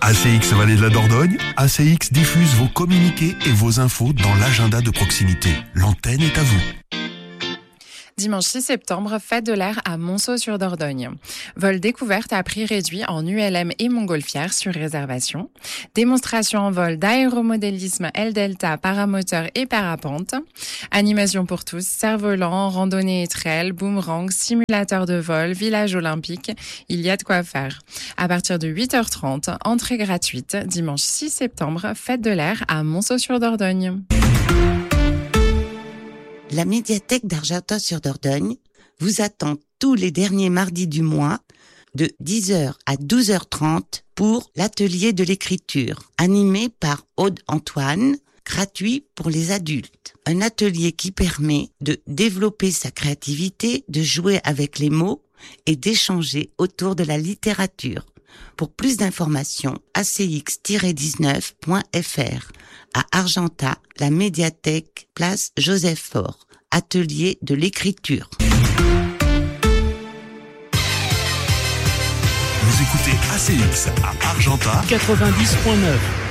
ACX Vallée de la Dordogne, ACX diffuse vos communiqués et vos infos dans l'agenda de proximité. L'antenne est à vous. Dimanche 6 septembre, fête de l'air à Monceau-sur-Dordogne. Vol découverte à prix réduit en ULM et montgolfière sur réservation. Démonstration en vol d'aéromodélisme L-Delta, paramoteur et parapente. Animation pour tous, cerf-volant, randonnée et trail, boomerang, simulateur de vol, village olympique. Il y a de quoi faire. À partir de 8h30, entrée gratuite. Dimanche 6 septembre, fête de l'air à Monceau-sur-Dordogne. La médiathèque d'Argentat-sur-Dordogne vous attend tous les derniers mardis du mois de 10h à 12h30 pour l'atelier de l'écriture, animé par Aude Antoine, gratuit pour les adultes. Un atelier qui permet de développer sa créativité, de jouer avec les mots et d'échanger autour de la littérature. Pour plus d'informations, acx-19.fr. À Argentat, la médiathèque, place Joseph Faure, atelier de l'écriture. Vous écoutez ACX à Argentat 90.9.